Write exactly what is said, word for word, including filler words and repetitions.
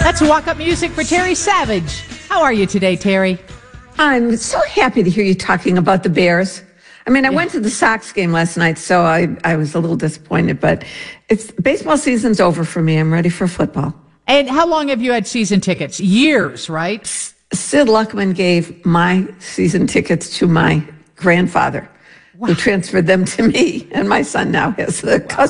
That's walk-up music for Terry Savage. How are you today, Terry? I'm so happy to hear you talking about the Bears. I mean, I yeah. went to the Sox game last night, so I, I was a little disappointed, but it's baseball season's over for me. I'm ready for football. And how long have you had season tickets? Years, right? Sid Luckman gave my season tickets to my grandfather, wow. who transferred them to me, and my son now has the wow.